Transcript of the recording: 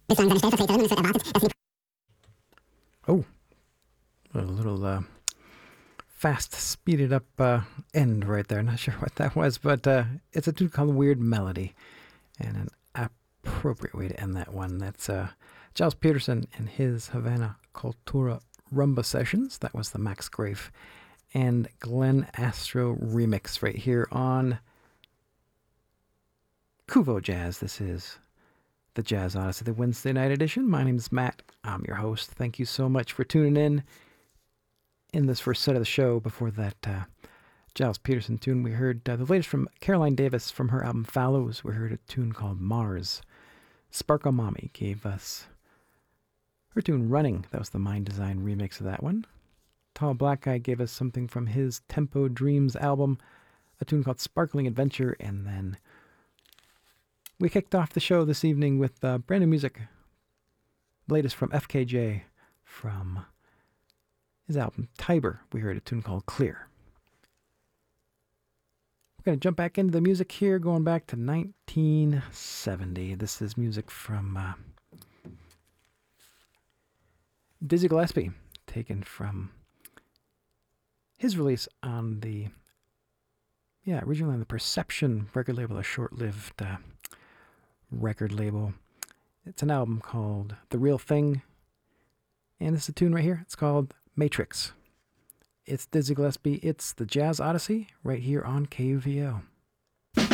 Oh, a little fast, speeded up end right there. Not sure what that was, but it's a tune called Weird Melody, and an appropriate way to end that one. That's Giles Peterson and his Havana Cultura Rumba Sessions. That was the Max Grafe and Glenn Astro remix right here on Kuvo Jazz. This is the Jazz Odyssey, the Wednesday night edition. My name is Matt. I'm your host. Thank you so much for tuning in. In this first set of the show, before that Giles Peterson tune, we heard the latest from Caroline Davis from her album Fallows. We heard a tune called Mars. Sparkle Mommy gave us her tune Running. That was the Mind Design remix of that one. Tall Black Guy gave us something from his Tempo Dreams album, a tune called Sparkling Adventure, and then we kicked off the show this evening with brand new music, latest from FKJ from his album Tiber. We heard a tune called Clear. We're going to jump back into the music here, going back to 1970. This is music from Dizzy Gillespie, taken from his release on the, originally on the Perception record label, a short-lived record label. It's an album called The Real Thing, and this is a tune right here. It's called Matrix. It's Dizzy Gillespie. It's the Jazz Odyssey right here on KUVO.